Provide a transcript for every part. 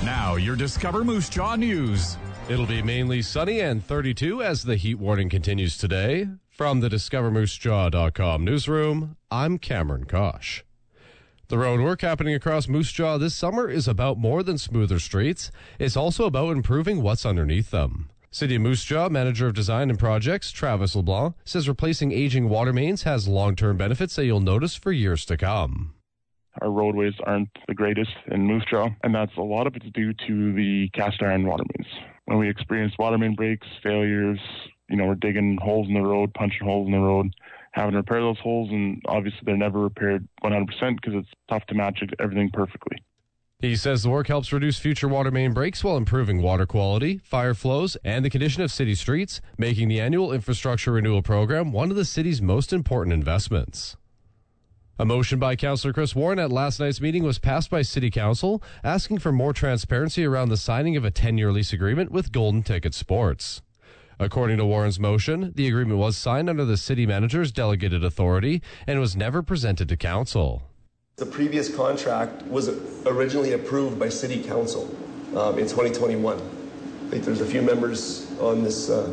Now, your Discover Moose Jaw News. It'll be mainly sunny and 32 as the heat warning continues today. From the DiscoverMooseJaw.com newsroom, I'm Cameron Kosh. The road work happening across Moose Jaw this summer is about more than smoother streets. It's also about improving what's underneath them. City of Moose Jaw Manager of Design and Projects, Travis LeBlanc, says replacing aging water mains has long-term benefits that you'll notice for years to come. Our roadways aren't the greatest in Moose Jaw, and that's a lot of it's due to the cast iron water mains. When we experience water main breaks, failures, we're digging holes in the road, punching holes in the road, having to repair those holes, and obviously they're never repaired 100% because it's tough to match everything perfectly. He says the work helps reduce future water main breaks while improving water quality, fire flows, and the condition of city streets, making the annual infrastructure renewal program one of the city's most important investments. A motion by Councillor Chris Warren at last night's meeting was passed by City Council, asking for more transparency around the signing of a 10-year lease agreement with Golden Ticket Sports. According to Warren's motion, the agreement was signed under the city manager's delegated authority and was never presented to council. The previous contract was originally approved by City Council in 2021. I think there's a few members on this at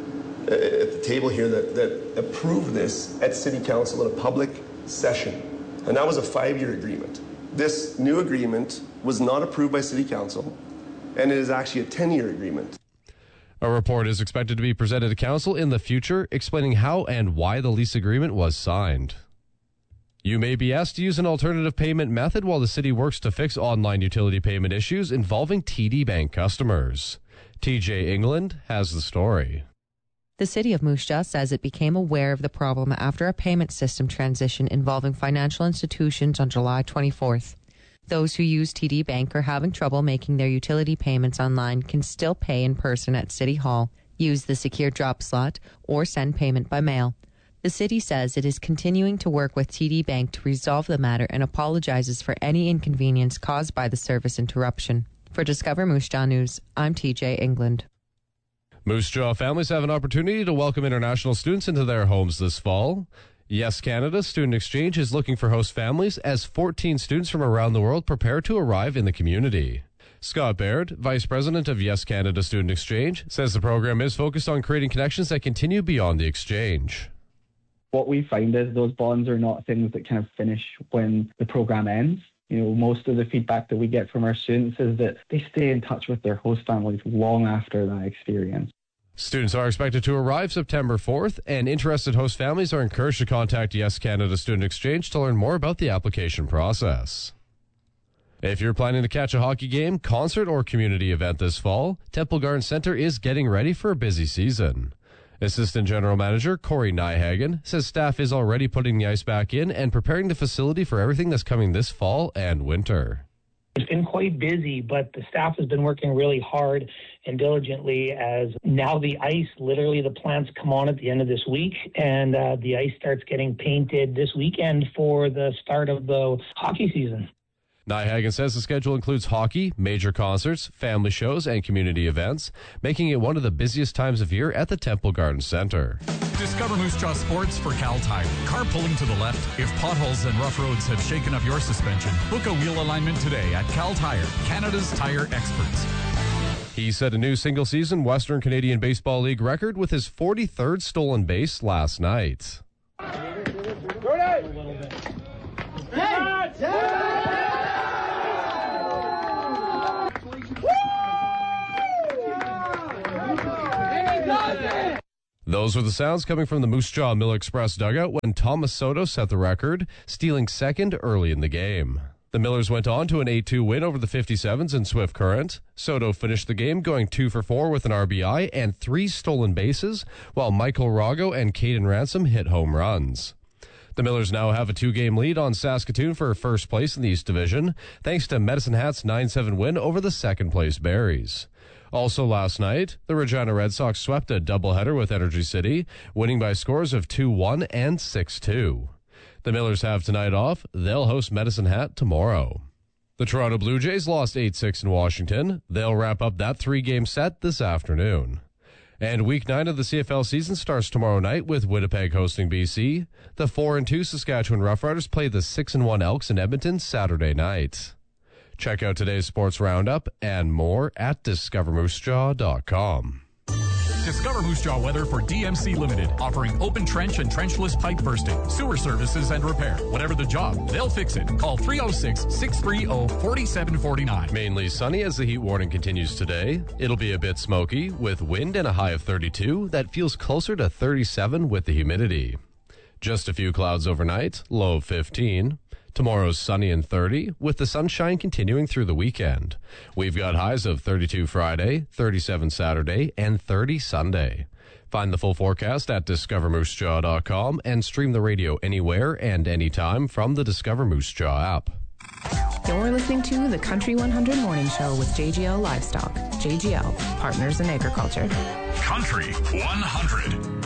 the table here that approved this at City Council in a public session, and that was a 5-year agreement. This new agreement was not approved by City Council, and it is actually a 10-year agreement. A report is expected to be presented to council in the future, explaining how and why the lease agreement was signed. You may be asked to use an alternative payment method while the city works to fix online utility payment issues involving TD Bank customers. TJ England has the story. The City of Moose Jaw says it became aware of the problem after a payment system transition involving financial institutions on July 24th. Those who use TD Bank are having trouble making their utility payments online can still pay in person at City Hall, use the secure drop slot, or send payment by mail. The city says it is continuing to work with TD Bank to resolve the matter and apologizes for any inconvenience caused by the service interruption. For Discover Moose Jaw News, I'm TJ England. Moose Jaw families have an opportunity to welcome international students into their homes this fall. Yes Canada Student Exchange is looking for host families as 14 students from around the world prepare to arrive in the community. Scott Baird, Vice President of Yes Canada Student Exchange, says the program is focused on creating connections that continue beyond the exchange. What we find is those bonds are not things that kind of finish when the program ends. Most of the feedback that we get from our students is that they stay in touch with their host families long after that experience. Students are expected to arrive September 4th, and interested host families are encouraged to contact Yes Canada Student Exchange to learn more about the application process. If you're planning to catch a hockey game, concert, or community event this fall, Temple Garden Centre is getting ready for a busy season. Assistant General Manager Corey Nyhagen says staff is already putting the ice back in and preparing the facility for everything that's coming this fall and winter. It's been quite busy, but the staff has been working really hard and diligently as now the ice, literally the plants come on at the end of this week, and the ice starts getting painted this weekend for the start of the hockey season. Nyhagen says the schedule includes hockey, major concerts, family shows, and community events, making it one of the busiest times of year at the Temple Garden Centre. Discover Moose Jaw Sports for Cal Tire. Car pulling to the left? If potholes and rough roads have shaken up your suspension, book a wheel alignment today at Cal Tire, Canada's tire experts. He set a new single-season Western Canadian Baseball League record with his 43rd stolen base last night. Those were the sounds coming from the Moose Jaw Mill Express dugout when Thomas Soto set the record, stealing second early in the game. The Millers went on to an 8-2 win over the 57s in Swift Current. Soto finished the game going 2 for 4 with an RBI and 3 stolen bases, while Michael Rago and Caden Ransom hit home runs. The Millers now have a 2-game lead on Saskatoon for first place in the East Division, thanks to Medicine Hat's 9-7 win over the second-place Berries. Also last night, the Regina Red Sox swept a doubleheader with Energy City, winning by scores of 2-1 and 6-2. The Millers have tonight off. They'll host Medicine Hat tomorrow. The Toronto Blue Jays lost 8-6 in Washington. They'll wrap up that 3-game set this afternoon. And Week 9 of the CFL season starts tomorrow night with Winnipeg hosting BC. The 4-2 Saskatchewan Roughriders play the 6-1 Elks in Edmonton Saturday night. Check out today's sports roundup and more at discovermoosejaw.com. Discover Moose Jaw weather for DMC Limited, offering open trench and trenchless pipe bursting, sewer services and repair. Whatever the job, they'll fix it. Call 306-630-4749. Mainly sunny as the heat warning continues today. It'll be a bit smoky with wind and a high of 32 that feels closer to 37 with the humidity. Just a few clouds overnight, low of 15. Tomorrow's sunny and 30, with the sunshine continuing through the weekend. We've got highs of 32 Friday, 37 Saturday, and 30 Sunday. Find the full forecast at discovermoosejaw.com and stream the radio anywhere and anytime from the Discover Moose Jaw app. You're listening to the Country 100 Morning Show with JGL Livestock. JGL, Partners in Agriculture. Country 100.